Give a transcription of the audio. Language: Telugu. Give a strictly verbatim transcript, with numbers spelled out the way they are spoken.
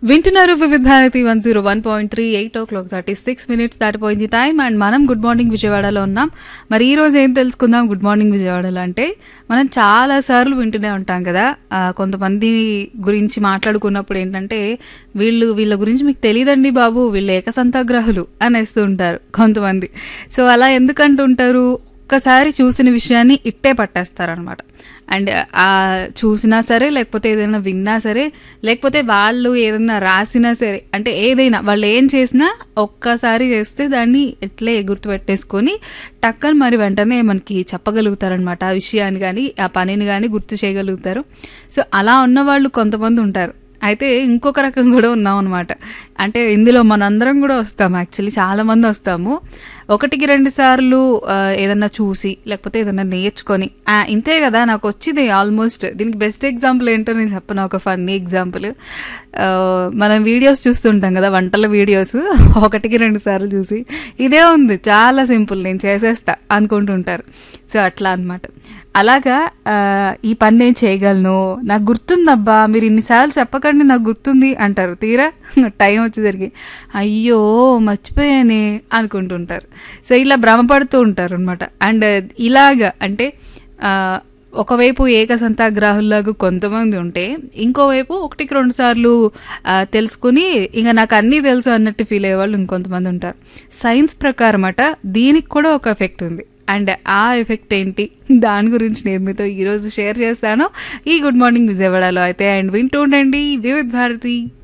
వింటున్నారు వివిధ Bharati one zero one point three eight ఓ క్లాక్ థర్టీ సిక్స్ మినిట్స్ దాటిపోయింది టైం అండ్ మనం గుడ్ మార్నింగ్ విజయవాడలో ఉన్నాం. మరి ఈ రోజు ఏం తెలుసుకుందాం గుడ్ మార్నింగ్ విజయవాడలో అంటే, మనం చాలా సార్లు వింటూనే ఉంటాం కదా, కొంతమంది గురించి మాట్లాడుకున్నప్పుడు ఏంటంటే వీళ్ళు వీళ్ళ గురించి మీకు తెలియదండి బాబు, వీళ్ళు ఏకసంతాగ్రహులు అనేస్తూ ఉంటారు కొంతమంది. సో అలా ఎందుకంటుంటారు, ఒక్కసారి చూసిన విషయాన్ని ఇట్టే పట్టేస్తారనమాట. అండ్ ఆ చూసినా సరే, లేకపోతే ఏదైనా విన్నా సరే, లేకపోతే వాళ్ళు ఏదైనా రాసినా సరే, అంటే ఏదైనా వాళ్ళు ఏం చేసినా ఒక్కసారి చేస్తే దాన్ని ఎట్లే గుర్తుపెట్టేసుకొని టక్కని మరి వెంటనే మనకి చెప్పగలుగుతారనమాట. ఆ విషయాన్ని కానీ ఆ పనిని కానీ గుర్తు చేయగలుగుతారు. సో అలా ఉన్న వాళ్ళు కొంతమంది ఉంటారు. అయితే ఇంకొక రకం కూడా ఉన్నాం అనమాట. అంటే ఇందులో మనందరం కూడా వస్తాము, యాక్చువల్లీ చాలామంది వస్తాము. ఒకటికి రెండు సార్లు ఏదన్నా చూసి లేకపోతే ఏదన్నా నేర్చుకొని ఇంతే కదా నాకు వచ్చింది ఆల్మోస్ట్. దీనికి బెస్ట్ ఎగ్జాంపుల్ ఏంటో నేను చెప్పను, ఒక ఫన్నీ ఎగ్జాంపుల్. మనం వీడియోస్ చూస్తుంటాం కదా, వంటల వీడియోస్, ఒకటికి రెండు సార్లు చూసి ఇదే ఉంది చాలా సింపుల్ నేను చేసేస్తా అనుకుంటుంటారు. సో అట్లా అనమాట. అలాగా ఈ పని నేను చేయగలను, నాకు గుర్తుందబ్బా, మీరు ఇన్నిసార్లు చెప్పకండి నాకు గుర్తుంది అంటారు. తీరా టైం వచ్చేసరికి అయ్యో మర్చిపోయానే అనుకుంటుంటారు. సో ఇలా భ్రమపడుతూ ఉంటారు అనమాట. అండ్ ఇలాగా అంటే ఒకవైపు ఏకసంతాగ్రాహుల్లాగా కొంతమంది ఉంటే, ఇంకోవైపు ఒకటికి రెండు సార్లు తెలుసుకుని ఇంకా నాకు అన్నీ తెలుసు అన్నట్టు ఫీల్ అయ్యే వాళ్ళు ఇంకొంతమంది ఉంటారు. సైన్స్ ప్రకారం అట దీనికి కూడా ఒక ఎఫెక్ట్ ఉంది. అండ్ ఆ ఎఫెక్ట్ ఏంటి, దాని గురించి నేను మీతో ఈరోజు షేర్ చేస్తాను ఈ గుడ్ మార్నింగ్ విజయవాడలో అయితే. అండ్ వింటూ ఉండండి వివిధ భారతి.